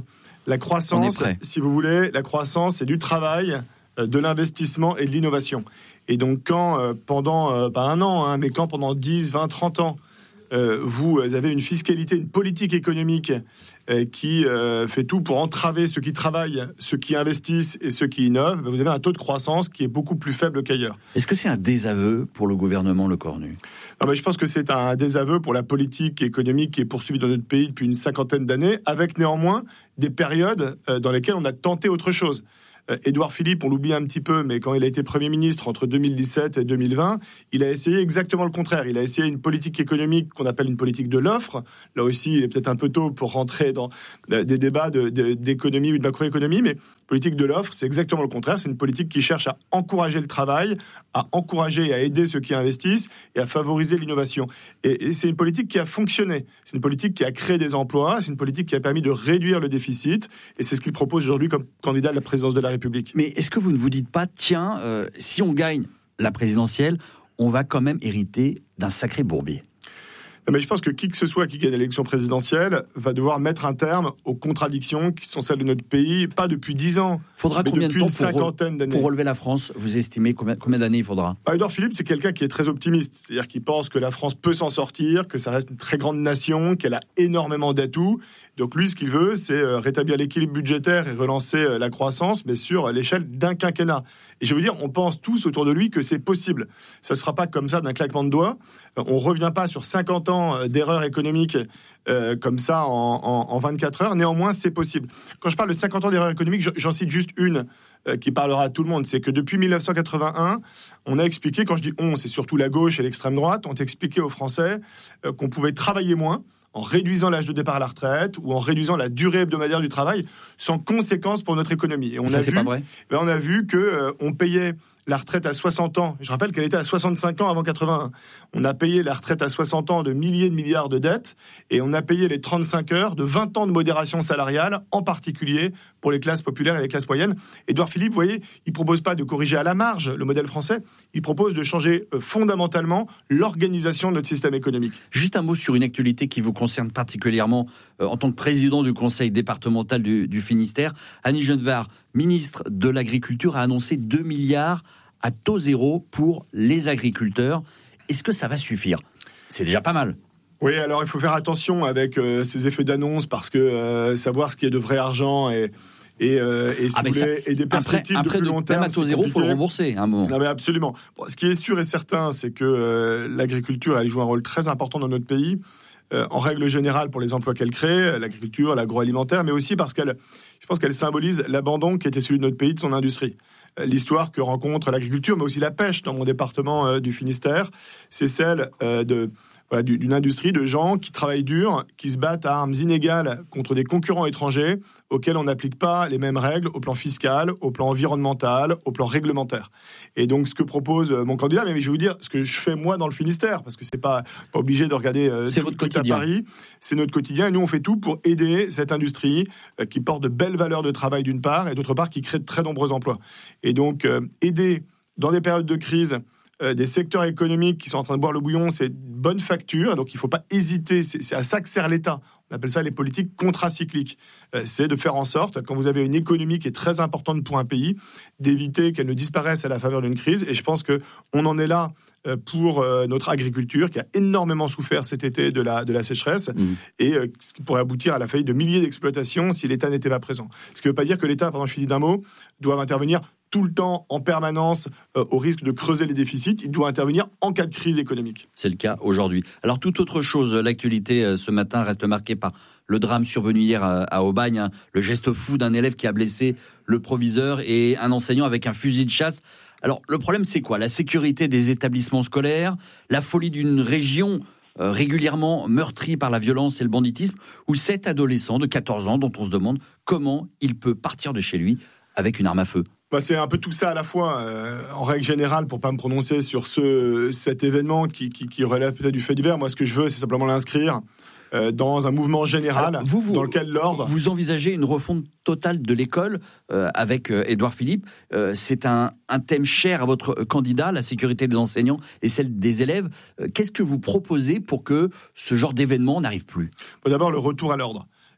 La croissance, si vous voulez, la croissance, c'est du travail, euh, de l'investissement et de l'innovation. Et donc, quand euh, pendant, euh, pas un an, hein, mais quand pendant dix, vingt, trente ans, euh, vous avez une fiscalité, une politique économique euh, qui euh, fait tout pour entraver ceux qui travaillent, ceux qui investissent et ceux qui innovent, ben vous avez un taux de croissance qui est beaucoup plus faible qu'ailleurs. Est-ce que c'est un désaveu pour le gouvernement Lecornu ? Non, mais je pense que c'est un désaveu pour la politique économique qui est poursuivie dans notre pays depuis une cinquantaine d'années, avec néanmoins des périodes euh, dans lesquelles on a tenté autre chose. Euh, Édouard Philippe, on l'oublie un petit peu, mais quand il a été Premier ministre entre deux mille dix-sept et deux mille vingt, il a essayé exactement le contraire. Il a essayé une politique économique qu'on appelle une politique de l'offre. Là aussi, il est peut-être un peu tôt pour rentrer dans euh, des débats de, de, d'économie ou de macroéconomie, mais politique de l'offre, c'est exactement le contraire. C'est une politique qui cherche à encourager le travail, à encourager et à aider ceux qui investissent et à favoriser l'innovation. Et, et c'est une politique qui a fonctionné. C'est une politique qui a créé des emplois. C'est une politique qui a permis de réduire le déficit. Et c'est ce qu'il propose aujourd'hui comme candidat à la présidence de la République. Mais est-ce que vous ne vous dites pas, tiens, euh, si on gagne la présidentielle, on va quand même hériter d'un sacré bourbier ? Non, mais je pense que qui que ce soit qui gagne l'élection présidentielle va devoir mettre un terme aux contradictions qui sont celles de notre pays, pas depuis dix ans. Faudra mais combien de temps une cinquantaine d'années. pour relever la France ? Vous estimez combien, combien d'années il faudra ? bah, Édouard Philippe, c'est quelqu'un qui est très optimiste. C'est-à-dire qu'il pense que la France peut s'en sortir, que ça reste une très grande nation, qu'elle a énormément d'atouts. Donc lui, ce qu'il veut, c'est rétablir l'équilibre budgétaire et relancer la croissance, mais sur l'échelle d'un quinquennat. Et je veux dire, on pense tous autour de lui que c'est possible. Ça ne sera pas comme ça d'un claquement de doigts. On ne revient pas sur cinquante ans d'erreurs économiques euh, comme ça en, en, en vingt-quatre heures. Néanmoins, c'est possible. Quand je parle de cinquante ans d'erreurs économiques, j'en cite juste une euh, qui parlera à tout le monde. C'est que depuis mille neuf cent quatre-vingt-un, on a expliqué, quand je dis on, c'est surtout la gauche et l'extrême droite, on a expliqué aux Français euh, qu'on pouvait travailler moins en réduisant l'âge de départ à la retraite ou en réduisant la durée hebdomadaire du travail, sans conséquence pour notre économie. Et on ça, a c'est vu, pas vrai. Ben on a vu que euh, on payait la retraite à soixante ans. Je rappelle qu'elle était à soixante-cinq ans avant quatre-vingt-un. On a payé la retraite à soixante ans de milliers de milliards de dettes et on a payé les trente-cinq heures de vingt ans de modération salariale, en particulier pour les classes populaires et les classes moyennes. Édouard Philippe, vous voyez, il ne propose pas de corriger à la marge le modèle français, il propose de changer euh, fondamentalement l'organisation de notre système économique. Juste un mot sur une actualité qui vous concerne particulièrement euh, en tant que président du conseil départemental du, du Finistère. Annie Genevard, ministre de l'Agriculture, a annoncé deux milliards à taux zéro pour les agriculteurs. Est-ce que ça va suffire ? C'est déjà pas mal. Oui, alors il faut faire attention avec euh, ces effets d'annonce parce que euh, savoir ce qui est de vrai argent et, et, euh, et, si ah vous voulez, ça, et des perspectives après, après de plus long terme. Même à taux zéro, il faut le rembourser. Un moment. Non, mais absolument. Bon, ce qui est sûr et certain, c'est que euh, l'agriculture elle joue un rôle très important dans notre pays. Euh, en règle générale pour les emplois qu'elle crée, l'agriculture, l'agroalimentaire, mais aussi parce qu'elle, je pense qu'elle symbolise l'abandon qui était celui de notre pays, de son industrie. Euh, l'histoire que rencontre l'agriculture, mais aussi la pêche dans mon département euh, du Finistère, c'est celle euh, de... Voilà, d'une industrie de gens qui travaillent dur, qui se battent à armes inégales contre des concurrents étrangers auxquels on n'applique pas les mêmes règles au plan fiscal, au plan environnemental, au plan réglementaire. Et donc, ce que propose mon candidat, mais je vais vous dire ce que je fais moi dans le Finistère, parce que c'est pas, pas obligé de regarder euh, c'est tout, votre tout quotidien. à Paris, c'est notre quotidien. Et nous, on fait tout pour aider cette industrie euh, qui porte de belles valeurs de travail d'une part, et d'autre part, qui crée de très nombreux emplois. Et donc, euh, aider dans des périodes de crise, Euh, des secteurs économiques qui sont en train de boire le bouillon, c'est une bonne facture, donc il ne faut pas hésiter, c'est, c'est à ça que sert l'État. On appelle ça les politiques contracycliques. Euh, c'est de faire en sorte, quand vous avez une économie qui est très importante pour un pays, d'éviter qu'elle ne disparaisse à la faveur d'une crise. Et je pense qu'on en est là euh, pour euh, notre agriculture, qui a énormément souffert cet été de la, de la sécheresse, mmh. et euh, ce qui pourrait aboutir à la faillite de milliers d'exploitations si l'État n'était pas présent. Ce qui ne veut pas dire que l'État, pardon, je finis d'un mot, doit intervenir tout le temps, en permanence, euh, au risque de creuser les déficits. Il doit intervenir en cas de crise économique. C'est le cas aujourd'hui. Alors, toute autre chose, l'actualité euh, ce matin reste marquée par le drame survenu hier à, à Aubagne, hein, le geste fou d'un élève qui a blessé le proviseur et un enseignant avec un fusil de chasse. Alors, le problème, c'est quoi ? La sécurité des établissements scolaires, la folie d'une région euh, régulièrement meurtrie par la violence et le banditisme, ou cet adolescent de quatorze ans dont on se demande comment il peut partir de chez lui avec une arme à feu. Bah, c'est un peu tout ça à la fois. Euh, en règle générale, pour ne pas me prononcer sur ce, cet événement qui, qui, qui relève peut-être du fait divers, moi ce que je veux, c'est simplement l'inscrire euh, dans un mouvement général. Alors, vous, vous, dans lequel l'ordre... Vous envisagez une refonte totale de l'école euh, avec euh, Édouard Philippe. Euh, c'est un, un thème cher à votre candidat, la sécurité des enseignants et celle des élèves. Euh, qu'est-ce que vous proposez pour que ce genre d'événement n'arrive plus ? Bon, d'abord, le retour à l'ordre.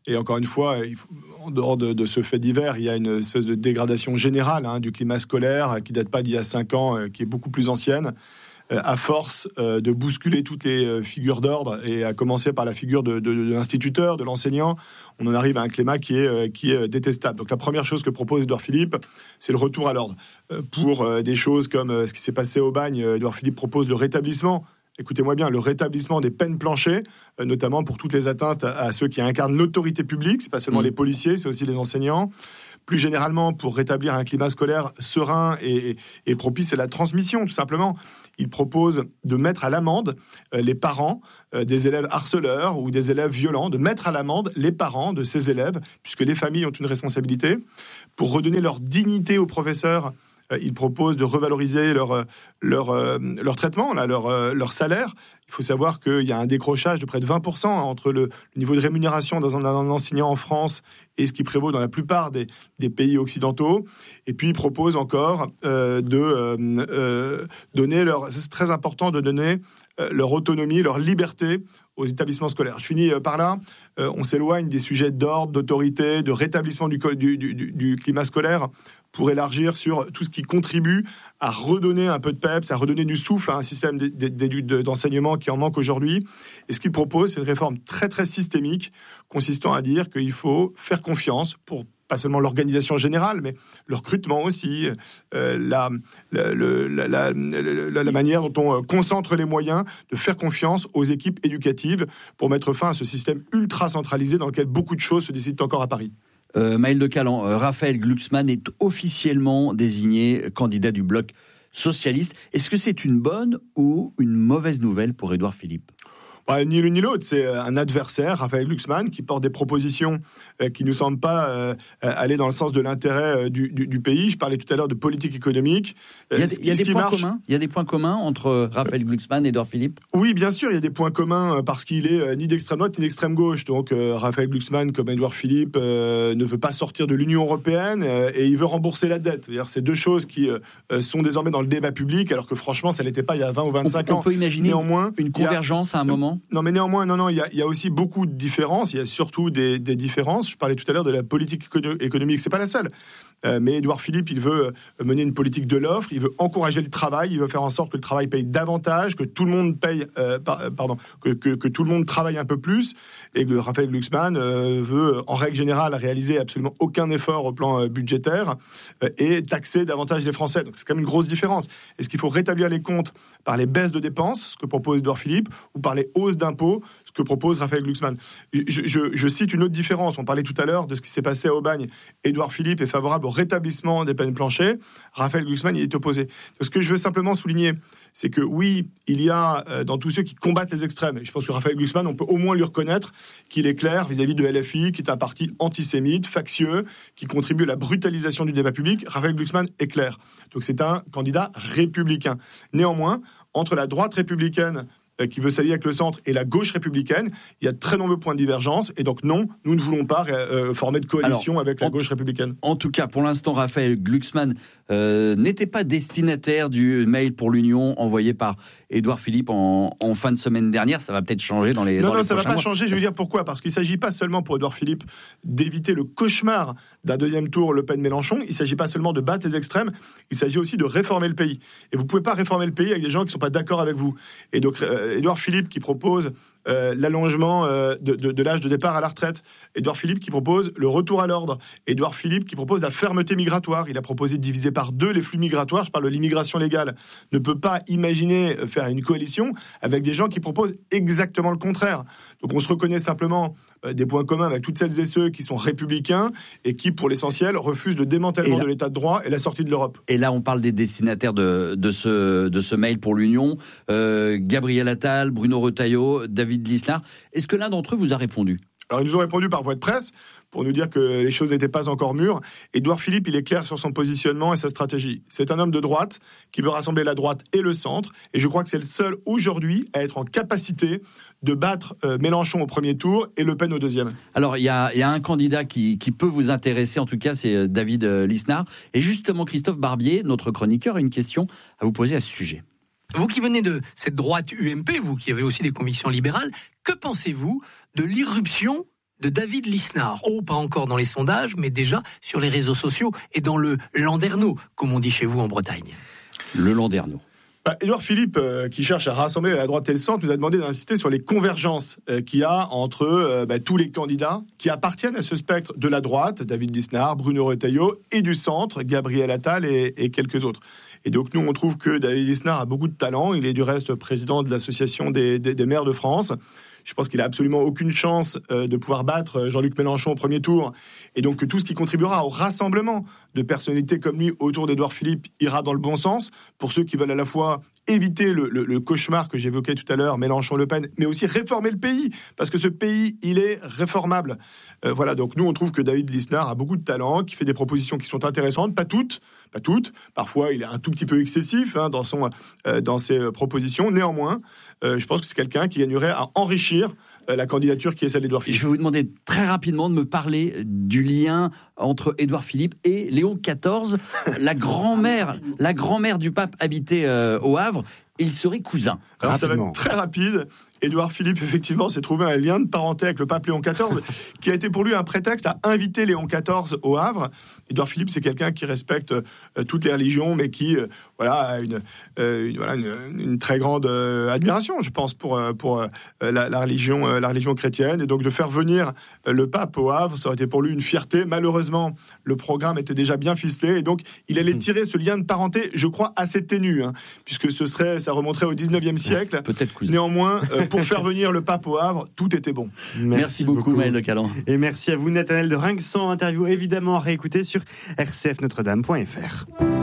Et encore une fois, il faut, en dehors de, de ce fait divers, il y a une espèce de dégradation générale hein, du climat scolaire qui date pas d'il y a cinq ans, euh, qui est beaucoup plus ancienne, euh, à force euh, de bousculer toutes les euh, figures d'ordre, et à commencer par la figure de, de, de l'instituteur, de l'enseignant, on en arrive à un climat qui est, euh, qui est détestable. Donc la première chose que propose Édouard Philippe, c'est le retour à l'ordre. Euh, pour euh, des choses comme euh, ce qui s'est passé au Bagne, euh, Édouard Philippe propose le rétablissement. Écoutez-moi bien, le rétablissement des peines planchées, euh, notamment pour toutes les atteintes à, à ceux qui incarnent l'autorité publique, c'est pas seulement mmh. les policiers, c'est aussi les enseignants. Plus généralement, pour rétablir un climat scolaire serein et, et, et propice à la transmission, tout simplement. Il propose de mettre à l'amende euh, les parents euh, des élèves harceleurs ou des élèves violents, de mettre à l'amende les parents de ces élèves, puisque les familles ont une responsabilité, pour redonner leur dignité aux professeurs. Il propose de revaloriser leur, leur, leur traitement, là, leur, leur salaire. Il faut savoir qu'il y a un décrochage de près de vingt pour cent entre le, le niveau de rémunération d'un enseignant en France et ce qui prévaut dans la plupart des, des pays occidentaux. Et puis, il propose encore euh, de euh, euh, donner leur... C'est très important de donner euh, leur autonomie, leur liberté aux établissements scolaires. Je finis euh, par là. Euh, on s'éloigne des sujets d'ordre, d'autorité, de rétablissement du, du, du, du climat scolaire pour élargir sur tout ce qui contribue à redonner un peu de peps, à redonner du souffle à un système d'enseignement qui en manque aujourd'hui. Et ce qu'il propose, c'est une réforme très très systémique, consistant à dire qu'il faut faire confiance pour pas seulement l'organisation générale, mais le recrutement aussi, euh, la, la, la, la, la, la manière dont on concentre les moyens, de faire confiance aux équipes éducatives pour mettre fin à ce système ultra centralisé dans lequel beaucoup de choses se décident encore à Paris. Euh, Maël de Calan, euh, Raphaël Glucksmann est officiellement désigné candidat du bloc socialiste. Est-ce que c'est une bonne ou une mauvaise nouvelle pour Édouard Philippe ? Bah, ni l'une ni l'autre, c'est un adversaire, Raphaël Glucksmann, qui porte des propositions euh, qui ne semblent pas euh, aller dans le sens de l'intérêt euh, du, du, du pays. Je parlais tout à l'heure de politique économique. Euh, il y a, ce, il y a des points marche... communs. Il y a des points communs entre Raphaël Glucksmann et Édouard Philippe. Oui, bien sûr, il y a des points communs parce qu'il est euh, ni d'extrême droite ni d'extrême gauche. Donc euh, Raphaël Glucksmann, comme Édouard Philippe, euh, ne veut pas sortir de l'Union européenne euh, et il veut rembourser la dette. C'est-à-dire, c'est deux choses qui euh, sont désormais dans le débat public, alors que franchement, ça n'était pas il y a vingt ou vingt-cinq on, ans. On peut imaginer néanmoins, une convergence a... à un moment. Non, mais néanmoins, non, non, il y a, il y a aussi beaucoup de différences. Il y a surtout des, des différences. Je parlais tout à l'heure de la politique économique. C'est pas la seule. Euh, mais Édouard Philippe, il veut mener une politique de l'offre. Il veut encourager le travail. Il veut faire en sorte que le travail paye davantage, que tout le monde paye, euh, par, pardon, que, que, que tout le monde travaille un peu plus. Et que Raphaël Glucksmann euh, veut, en règle générale, réaliser absolument aucun effort au plan euh, budgétaire euh, et taxer davantage les Français. Donc c'est quand même une grosse différence. Est-ce qu'il faut rétablir les comptes par les baisses de dépenses, ce que propose Édouard Philippe, ou par les hausses d'impôts, ce que propose Raphaël Glucksmann? je, je, je cite une autre différence. On parlait tout à l'heure de ce qui s'est passé à Aubagne. Édouard Philippe est favorable au rétablissement des peines planchées. Raphaël Glucksmann y est opposé. Donc, ce que je veux simplement souligner, c'est que oui, il y a euh, dans tous ceux qui combattent les extrêmes, et je pense que Raphaël Glucksmann, on peut au moins lui reconnaître qu'il est clair vis-à-vis de L F I, qui est un parti antisémite, factieux, qui contribue à la brutalisation du débat public. Raphaël Glucksmann est clair. Donc c'est un candidat républicain. Néanmoins, entre la droite républicaine qui veut s'allier avec le centre et la gauche républicaine, il y a de très nombreux points de divergence, et donc non, nous ne voulons pas euh, former de coalition Alors, avec la en, gauche républicaine. En tout cas, pour l'instant, Raphaël Glucksmann euh, n'était pas destinataire du mail pour l'Union envoyé par Édouard Philippe en, en fin de semaine dernière. Ça va peut-être changer dans les Non, dans non, les ça ne va pas mois. changer, je vais dire pourquoi. Parce qu'il ne s'agit pas seulement pour Édouard Philippe d'éviter le cauchemar d'un deuxième tour Le Pen-Mélenchon, il ne s'agit pas seulement de battre les extrêmes, il s'agit aussi de réformer le pays. Et vous ne pouvez pas réformer le pays avec des gens qui ne sont pas d'accord avec vous. Et donc, euh, Édouard Philippe qui propose euh, l'allongement euh, de, de, de l'âge de départ à la retraite, Édouard Philippe qui propose le retour à l'ordre, Édouard Philippe qui propose la fermeté migratoire, il a proposé de diviser par deux les flux migratoires, je parle de l'immigration légale, ne peut pas imaginer faire une coalition avec des gens qui proposent exactement le contraire. Donc on se reconnaît simplement euh, des points communs avec toutes celles et ceux qui sont républicains et qui, pour l'essentiel, refusent le démantèlement là, de l'état de droit et la sortie de l'Europe. Et là, on parle des destinataires de, de, ce, de ce mail pour l'Union, euh, Gabriel Attal, Bruno Retailleau, David Lisnard. Est-ce que l'un d'entre eux vous a répondu ? Alors, ils nous ont répondu par voie de presse pour nous dire que les choses n'étaient pas encore mûres. Édouard Philippe, il est clair sur son positionnement et sa stratégie. C'est un homme de droite qui veut rassembler la droite et le centre. Et je crois que c'est le seul aujourd'hui à être en capacité de battre euh, Mélenchon au premier tour et Le Pen au deuxième. Alors, il y a, y a un candidat qui, qui peut vous intéresser, en tout cas, c'est David Lisnard. Et justement, Christophe Barbier, notre chroniqueur, a une question à vous poser à ce sujet. Vous qui venez de cette droite U M P, vous qui avez aussi des convictions libérales, que pensez-vous de l'irruption de David Lisnard. Oh, pas encore dans les sondages, mais déjà sur les réseaux sociaux et dans le landerneau, comme on dit chez vous en Bretagne. Le landerneau. Bah, Édouard Philippe, euh, qui cherche à rassembler la droite et le centre, nous a demandé d'insister sur les convergences euh, qu'il y a entre euh, bah, tous les candidats qui appartiennent à ce spectre de la droite, David Lisnard, Bruno Retailleau, et du centre, Gabriel Attal et, et quelques autres. Et donc nous, on trouve que David Lisnard a beaucoup de talent. Il est du reste président de l'association des, des, des maires de France. Je pense qu'il n'a absolument aucune chance euh, de pouvoir battre Jean-Luc Mélenchon au premier tour. Et donc que tout ce qui contribuera au rassemblement de personnalités comme lui autour d'Édouard Philippe ira dans le bon sens, pour ceux qui veulent à la fois éviter le, le, le cauchemar que j'évoquais tout à l'heure, Mélenchon-Le Pen, mais aussi réformer le pays, parce que ce pays, il est réformable. Euh, voilà, donc nous, on trouve que David Lisnard a beaucoup de talent, qui fait des propositions qui sont intéressantes, pas toutes, pas toutes. Parfois, il est un tout petit peu excessif hein, dans, son, euh, dans ses propositions. Néanmoins, euh, je pense que c'est quelqu'un qui gagnerait à enrichir euh, la candidature qui est celle d'Édouard Philippe. Je vais vous demander très rapidement de me parler du lien entre Édouard Philippe et Léon quatorze, la grand-mère, la grand-mère du pape habitait euh, au Havre. Ils seraient cousins. Alors ça va être très rapide. Édouard Philippe, effectivement, s'est trouvé un lien de parenté avec le pape Léon quatorze, qui a été pour lui un prétexte à inviter Léon quatorze au Havre. Édouard Philippe, c'est quelqu'un qui respecte euh, toutes les religions, mais qui euh, voilà, a une, euh, une, voilà, une, une très grande euh, admiration, je pense, pour, pour euh, la, la, religion, euh, la religion chrétienne. Et donc de faire venir euh, le pape au Havre, ça aurait été pour lui une fierté. Malheureusement, le programme était déjà bien ficelé, et donc il allait tirer ce lien de parenté, je crois, assez ténu, hein, puisque ce serait, ça remonterait au dix-neuvième siècle. Peut-être cousin. Néanmoins, euh, pour faire venir le pape au Havre, tout était bon. Merci, merci beaucoup, Maël Le Calan. Et merci à vous, Nathanaël de Rinxan. Interview évidemment à réécouter sur r c f notre dame point f r.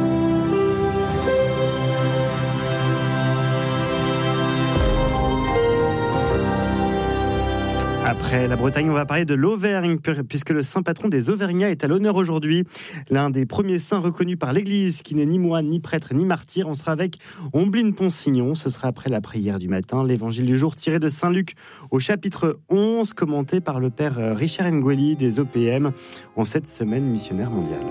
Après la Bretagne, on va parler de l'Auvergne, puisque le saint patron des Auvergnats est à l'honneur aujourd'hui. L'un des premiers saints reconnus par l'Église, qui n'est ni moine, ni prêtre, ni martyr. On sera avec Ombline Ponsignon. Ce sera après la prière du matin. L'évangile du jour tiré de Saint Luc au chapitre onze, commenté par le père Richard Ngueli des O P M en cette semaine missionnaire mondiale.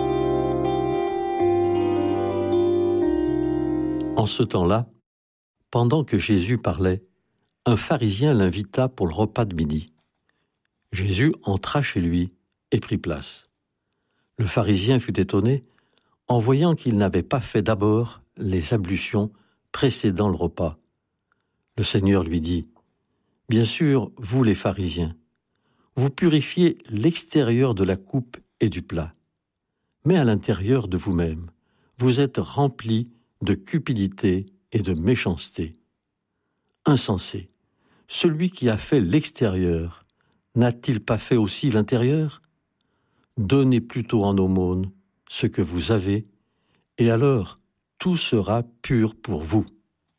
En ce temps-là, pendant que Jésus parlait, un pharisien l'invita pour le repas de midi. Jésus entra chez lui et prit place. Le pharisien fut étonné en voyant qu'il n'avait pas fait d'abord les ablutions précédant le repas. Le Seigneur lui dit : « Bien sûr, vous les pharisiens, vous purifiez l'extérieur de la coupe et du plat, mais à l'intérieur de vous-même, vous êtes remplis de cupidité et de méchanceté. Insensé, celui qui a fait l'extérieur, n'a-t-il pas fait aussi l'intérieur ? Donnez plutôt en aumône ce que vous avez, et alors tout sera pur pour vous.